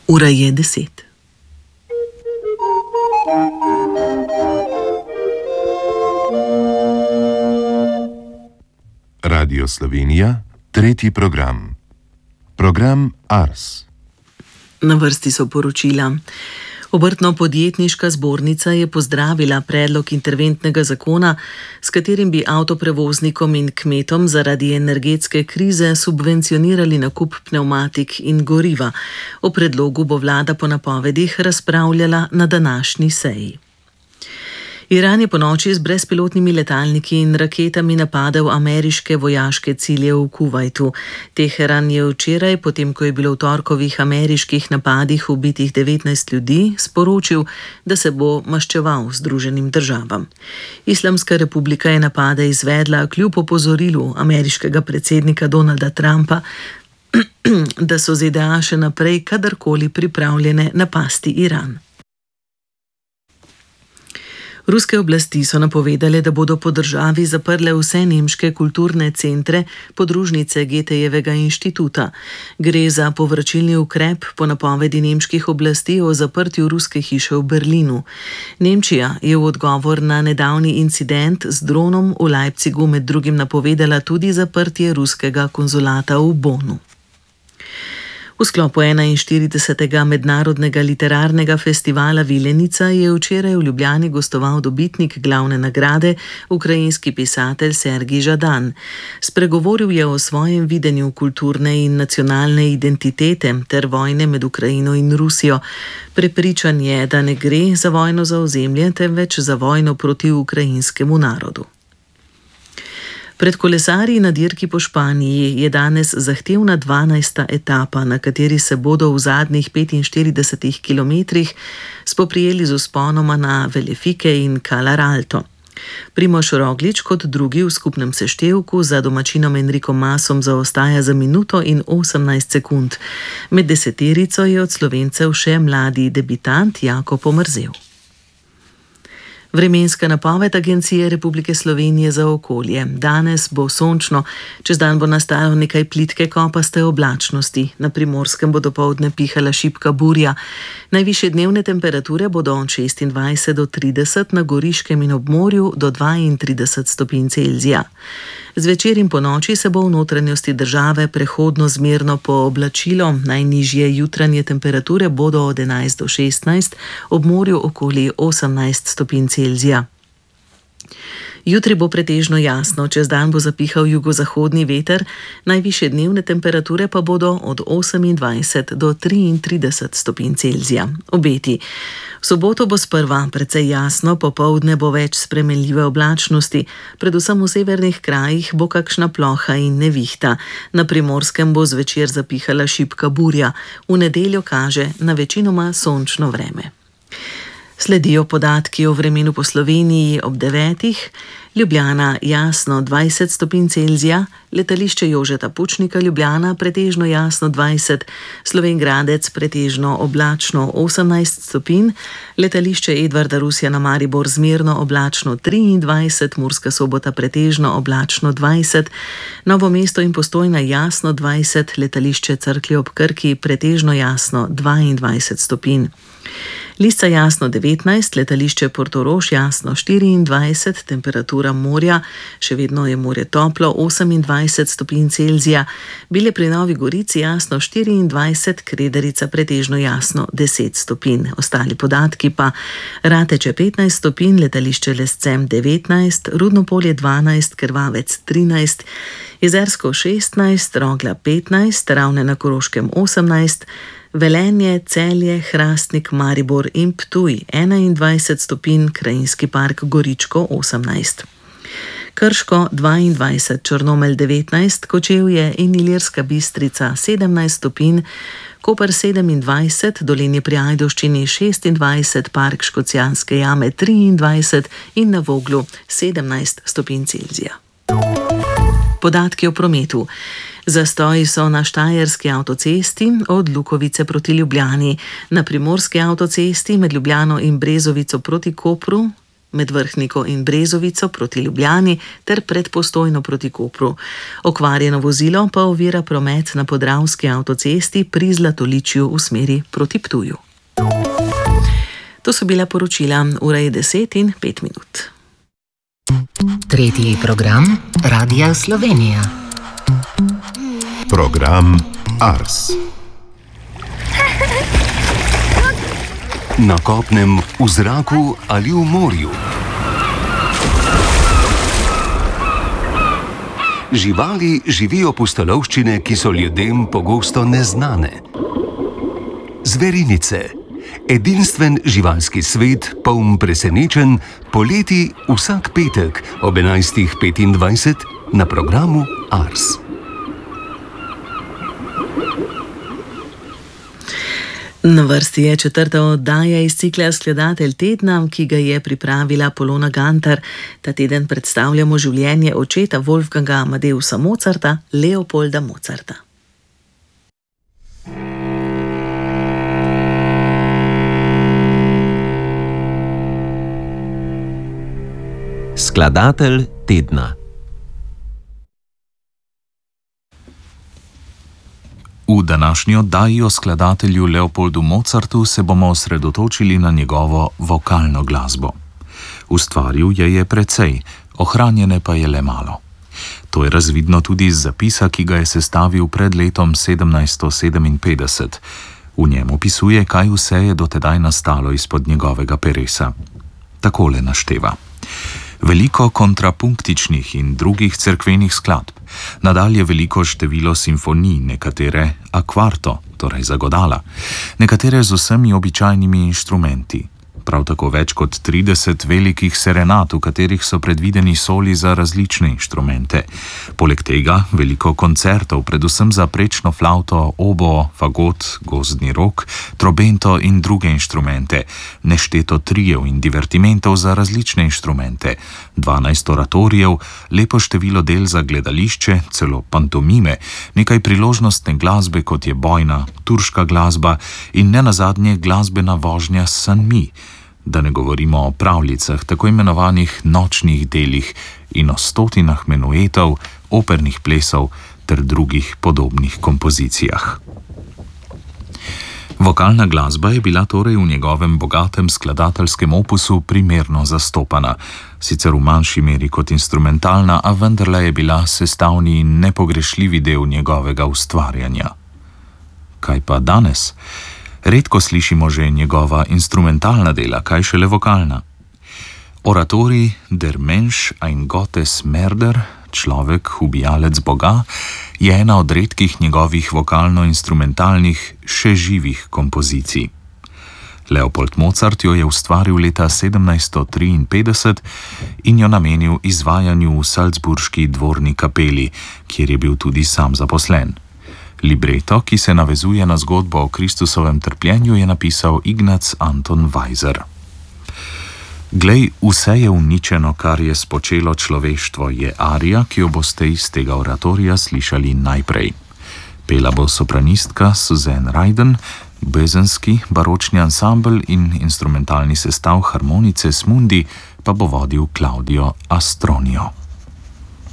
Ura je 10. Radio Slovenija, tretji program. Program Ars. Na vrsti so poročila. Obrtno-podjetniška zbornica je pozdravila predlog interventnega zakona, s katerim bi avtoprevoznikom in kmetom zaradi energetske krize subvencionirali nakup pnevmatik in goriva. O predlogu bo vlada po napovedih razpravljala na današnji seji. Iran je ponoči z brezpilotnimi letalniki in raketami napadel ameriške vojaške cilje v Kuvajtu. Teheran je včeraj, potem ko je bilo v torkovih ameriških napadih ubitih 19 ljudi, sporočil, da se bo maščeval Združenim državam. Islamska republika je napade izvedla kljub opozorilu ameriškega predsednika Donalda Trumpa, da so ZDA še naprej kadarkoli pripravljene napasti Iran. Ruske oblasti so napovedale, da bodo po državi zaprle vse nemške kulturne centre, podružnice Goethejevega inštituta. Gre za povračilni ukrep po napovedi nemških oblasti o zaprtju ruske hiše v Berlinu. Nemčija je v odgovor na nedavni incident z dronom v Leipzigu med drugim napovedala tudi zaprtje ruskega konzulata v Bonnu. V sklopu 41. mednarodnega literarnega festivala Vilenica je včeraj v Ljubljani gostoval dobitnik glavne nagrade, ukrajinski pisatelj Sergij Žadan. Spregovoril je o svojem videnju kulturne in nacionalne identitete ter vojne med Ukrajino in Rusijo. Prepričan je, da ne gre za vojno za ozemlje, temveč za vojno proti ukrajinskemu narodu. Pred kolesarji na dirki po Španiji je danes zahtevna 12. etapa, na kateri se bodo v zadnjih 45 kilometrih spoprijeli z vzponoma na Velefike in Calar Alto. Primož Roglič kot drugi v skupnem seštevku za domačinom Enrikom Masom zaostaja za minuto in 18 sekund. Med deseterico je od Slovencev še mladi debitant Jakob Omerzel. Vremenska napoved Agencije Republike Slovenije za okolje. Danes bo sončno, čez dan bo nastalo nekaj plitke kopaste oblačnosti. Na Primorskem bo dopoldne pihala šibka burja. Najvišje dnevne temperature bodo od 26 do 30, na Goriškem in ob morju do 32 stopinj Celzija. Zvečer in ponoči se bo v notranjosti države prehodno zmerno pooblačilo. Najnižje jutranje temperature bodo od 11 do 16, ob morju okoli 18 stopinj Celzija. Jutri bo pretežno jasno, čez dan bo zapihal jugozahodni veter, najvišje dnevne temperature pa bodo od 28 do 33 stopinj Celzija. Obeti. V soboto bo sprva precej jasno, popoldne bo več spremenljive oblačnosti, predvsem v severnih krajih bo kakšna ploha in nevihta. Na Primorskem bo zvečer zapihala šibka burja, v nedeljo kaže na večinoma sončno vreme. Sledijo podatki o vremenu po Sloveniji ob 9. Ljubljana jasno 20 stopinj Celzija, letališče Jožeta Pučnika Ljubljana pretežno jasno 20, Slovenj Gradec pretežno oblačno 18 stopinj, letališče Edvarda Rusjana Maribor zmerno oblačno 23, Murska Sobota pretežno oblačno 20, Novo mesto in Postojna jasno 20, letališče Cerklje ob Krki pretežno jasno 22 stopinj. Lisca jasno 19, letališče Portorož jasno 24, temperatura morja, še vedno je morje toplo, 28 stopinj Celzija, Bile pri Novi Gorici jasno 24, Krederica pretežno jasno 10 stopinj. Ostali podatki pa: Rateče 15 stopinj, letališče Lescem 19, Rudno Polje 12, Krvavec 13, Jezersko 16, Rogla 15, Ravne na Koroškem 18, Velenje, Celje, Hrastnik, Maribor in Ptuj 21 stopinj, Krajinski park Goričko 18. Krško 22, Črnomelj 19, Kočevje in Ilirska Bistrica 17 stopinj, Koper 27, Dolenje pri Ajdovščini 26, Park Škocjanske jame 23 in na Voglu 17 stopinj Celzija. Podatki o prometu. Zastoji so na Štajerski avtocesti od Lukovice proti Ljubljani, na Primorski avtocesti med Ljubljano in Brezovico proti Kopru, med Vrhniko in Brezovico proti Ljubljani ter pred Postojno proti Kopru. Okvarjeno vozilo pa ovira promet na Podravski avtocesti pri Zlatoličju v smeri proti Ptuju. To so bila poročila, ura je 10:05. Tretji program Radia Slovenija. Program Ars. Na kopnem, v zraku ali v morju. Živali živijo pustolovščine, ki so ljudem pogosto neznane. Zverinice. Edinstven živalski svet, poln presenečenj, poleti vsak petek ob 11:25 na programu Ars. Na vrsti je četrta oddaja iz cikla Skladatelj tedna, ki ga je pripravila Polona Gantar. Ta teden predstavljamo življenje očeta Wolfganga Amadeusa Mozarta, Leopolda Mozarta. Skladatelj tedna. V današnji oddaji o skladatelju Leopoldu Mozartu se bomo osredotočili na njegovo vokalno glasbo. Ustvaril je precej, ohranjene pa je le malo. To je razvidno tudi iz zapisa, ki ga je sestavil pred letom 1757. V njem opisuje, kaj vse je dotedaj nastalo izpod njegovega peresa. Takole našteva. Veliko kontrapunktičnih in drugih cerkvenih skladb, nadalje veliko število simfonij, nekatere a quarto, torej za godala, nekatere z vsemi običajnimi inštrumenti. Prav tako več kot 30 velikih serenat, v katerih so predvideni soli za različne inštrumente. Poleg tega veliko koncertov, predvsem za prečno flavto, oboe, fagot, gozdni rog, trobento in druge inštrumente, nešteto trijev in divertimentov za različne inštrumente, 12 oratorijev, lepo število del za gledališče, celo pantomime, nekaj priložnostne glasbe, kot je bojna, turška glasba in nenazadnje glasbena vožnja s sanmi, da ne govorimo o pravljicah, tako imenovanih nočnih delih in o stotinah menuetov, opernih plesov ter drugih podobnih kompozicijah. Vokalna glasba je bila torej v njegovem bogatem skladateljskem opusu primerno zastopana, sicer v manjši meri kot instrumentalna, a vendarle je bila sestavni in nepogrešljivi del njegovega ustvarjanja. Kaj pa danes? Redko slišimo že njegova instrumentalna dela, kaj šele vokalna. Oratorij Der Mensch ein Gottes Mörder, človek, ubijalec Boga, je ena od redkih njegovih vokalno-instrumentalnih, še živih kompozicij. Leopold Mozart jo je ustvaril leta 1753 in jo namenil izvajanju v salzburški dvorni kapeli, kjer je bil tudi sam zaposlen. Libreto, ki se navezuje na zgodbo o Kristusovem trpljenju, je napisal Ignaz Anton Weiser. Glej, vse je uničeno, kar je spočelo človeštvo, je arija, ki jo boste iz tega oratorija slišali najprej. Pela bo sopranistka Suzanne Ryden, bezenski baročni ansambel in instrumentalni sestav harmonice Smundi pa bo vodil Claudio Astronio.